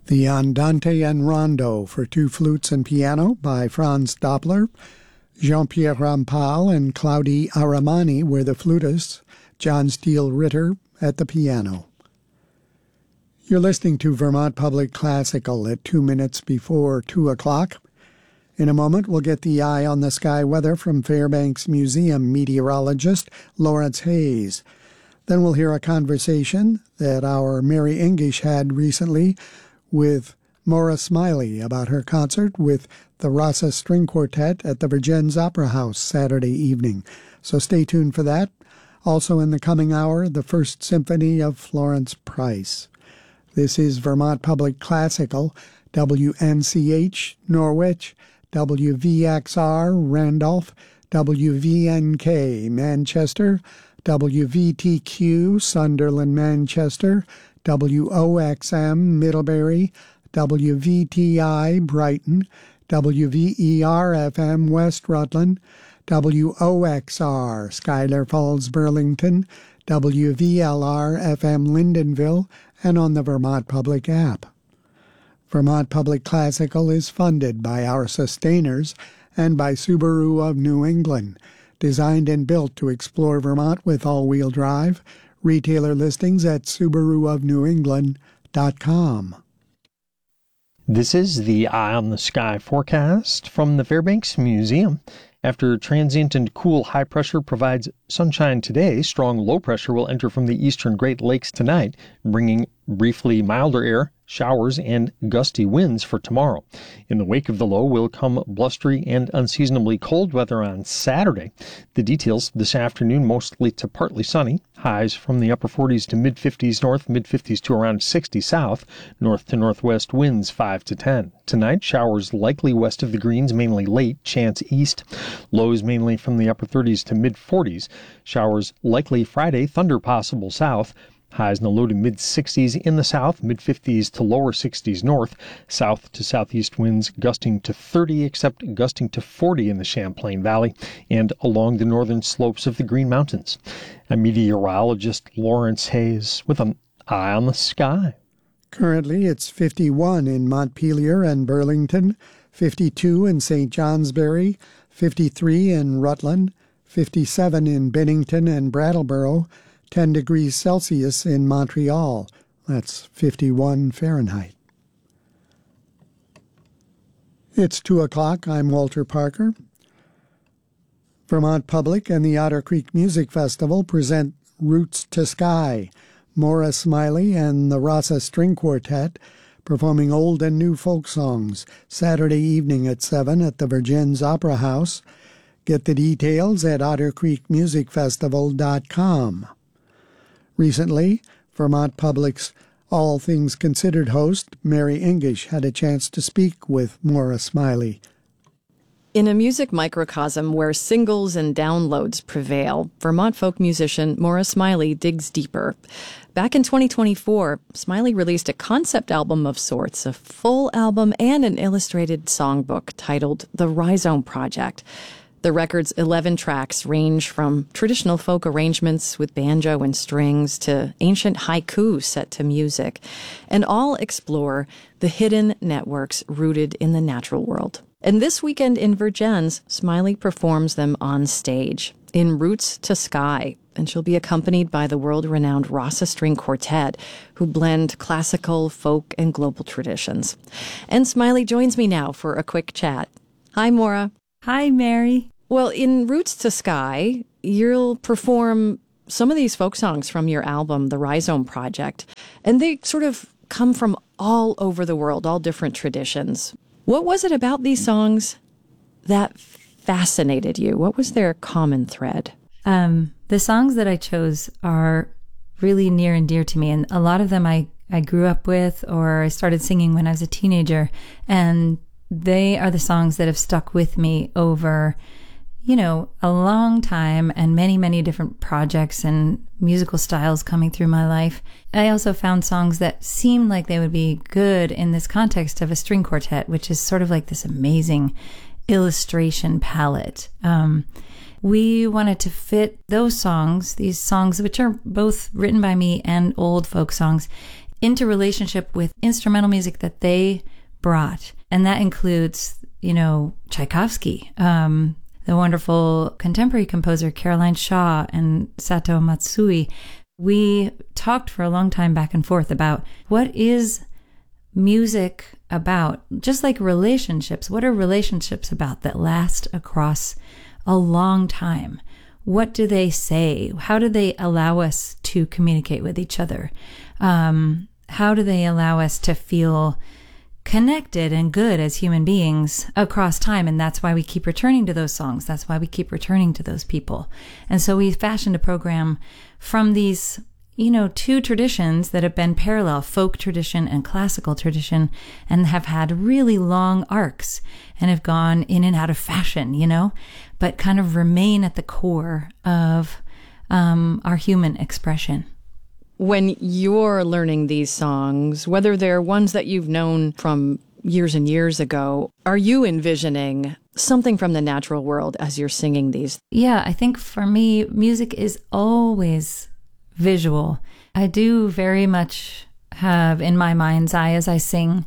The Andante and Rondo for two flutes and piano by Franz Doppler. Jean-Pierre Rampal and Claudie Aramani were the flutists, John Steele Ritter at the piano. You're listening to Vermont Public Classical at 2 minutes before 2 o'clock. In a moment, we'll get the eye on the sky weather from Fairbanks Museum meteorologist Lawrence Hayes. Then we'll hear a conversation that our Mary English had recently with Maura Smiley about her concert with the Rasa String Quartet at the Vergennes Opera House Saturday evening. So stay tuned for that. Also in the coming hour, the First Symphony of Florence Price. This is Vermont Public Classical, WNCH Norwich, WVXR Randolph, WVNK Manchester, WVTQ Sunderland Manchester, WOXM Middlebury, WVTI Brighton, WVER-FM West Rutland, WOXR Schuyler Falls Burlington, WVLR-FM Lyndonville, and on the Vermont Public app. Vermont Public Classical is funded by our sustainers and by Subaru of New England, designed and built to explore Vermont with all-wheel drive. Retailer listings at SubaruofNewEngland.com. This is the Eye on the Sky forecast from the Fairbanks Museum. After transient and cool high pressure provides sunshine today, strong low pressure will enter from the eastern Great Lakes tonight, bringing briefly milder air, showers, and gusty winds for tomorrow. In the wake of the low will come blustery and unseasonably cold weather on Saturday. The details this afternoon mostly to partly sunny, highs from the upper 40s to mid-50s north, mid-50s to around 60 south, north to northwest winds 5 to 10. Tonight, showers likely west of the Greens, mainly late, chance east. Lows mainly from the upper 30s to mid-40s. Showers likely Friday, thunder possible south. Highs in the low to mid-60s in the south, mid-50s to lower 60s north, south to southeast winds gusting to 30, except gusting to 40 in the Champlain Valley and along the northern slopes of the Green Mountains. I'm meteorologist Lawrence Hayes with an eye on the sky. Currently, it's 51 in Montpelier and Burlington, 52 in St. Johnsbury, 53 in Rutland, 57 in Bennington and Brattleboro, 10 degrees Celsius in Montreal. That's 51 Fahrenheit. It's 2 o'clock. I'm Walter Parker. Vermont Public and the Otter Creek Music Festival present Roots to Sky. Maura Smiley and the Rasa String Quartet performing old and new folk songs Saturday evening at 7 at the Vergennes Opera House. Get the details at ottercreekmusicfestival.com. Recently, Vermont Public's All Things Considered host, Mary English, had a chance to speak with Maura Smiley. In a music microcosm where singles and downloads prevail, Vermont folk musician Maura Smiley digs deeper. Back in 2024, Smiley released a concept album of sorts, a full album and an illustrated songbook titled The Rhizome Project. The record's 11 tracks range from traditional folk arrangements with banjo and strings to ancient haiku set to music, and all explore the hidden networks rooted in the natural world. And this weekend in Vergennes, Smiley performs them on stage in Roots to Sky, and she'll be accompanied by the world-renowned Rasa String Quartet, who blend classical, folk, and global traditions. And Smiley joins me now for a quick chat. Hi, Maura. Hi, Mary. Well, in Roots to Sky, you'll perform some of these folk songs from your album, The Rhizome Project, and they sort of come from all over the world, all different traditions. What was it about these songs that fascinated you? What was their common thread? The songs that I chose are really near and dear to me, and a lot of them I grew up with or I started singing when I was a teenager, and they are the songs that have stuck with me over a long time and many, many different projects and musical styles coming through my life. I also found songs that seemed like they would be good in this context of a string quartet, which is sort of like this amazing illustration palette. We wanted to fit those songs, these songs, which are both written by me and old folk songs, into relationship with instrumental music that they brought. And that includes, Tchaikovsky, the wonderful contemporary composer Caroline Shaw and Sato Matsui. We talked for a long time back and forth about what is music about, just like relationships. What are relationships about that last across a long time? What do they say? How do they allow us to communicate with each other? How do they allow us to feel connected and good as human beings across time? And that's why we keep returning to those songs. That's why we keep returning to those people. And so we fashioned a program from these, two traditions that have been parallel, folk tradition and classical tradition, and have had really long arcs and have gone in and out of fashion, but kind of remain at the core of our human expression. When you're learning these songs, whether they're ones that you've known from years and years ago, are you envisioning something from the natural world as you're singing these? Yeah, I think for me, music is always visual. I do very much have in my mind's eye as I sing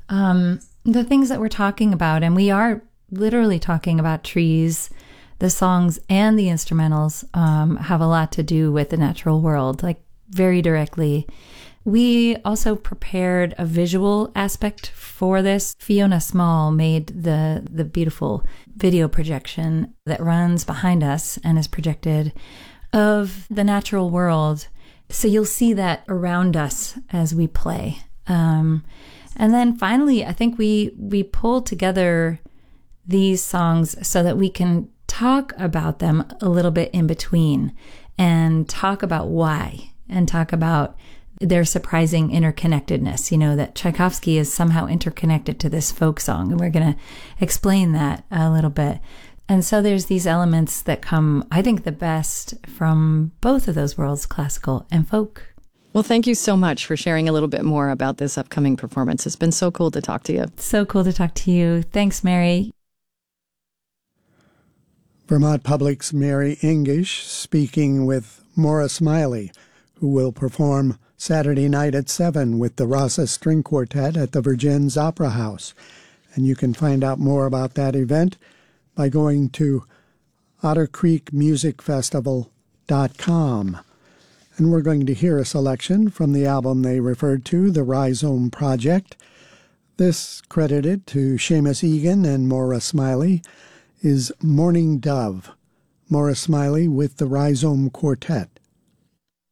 the things that we're talking about. And we are literally talking about trees. The songs and the instrumentals have a lot to do with the natural world, like very directly. We also prepared a visual aspect for this. Fiona Small made the beautiful video projection that runs behind us and is projected of the natural world. So you'll see that around us as we play. And then finally, I think we pulled together these songs so that we can talk about them a little bit in between and talk about why and talk about their surprising interconnectedness, that Tchaikovsky is somehow interconnected to this folk song. And we're going to explain that a little bit. And so there's these elements that come, I think, the best from both of those worlds, classical and folk. Well, thank you so much for sharing a little bit more about this upcoming performance. It's been so cool to talk to you. So cool to talk to you. Thanks, Mary. Vermont Public's Mary English speaking with Maura Smiley, who will perform Saturday night at 7 with the Rasa String Quartet at the Vergennes Opera House. And you can find out more about that event by going to ottercreekmusicfestival.com. And we're going to hear a selection from the album they referred to, The Rhizome Project. This, credited to Seamus Egan and Maura Smiley, is Morning Dove. Maura Smiley with the Rhizome Quartet.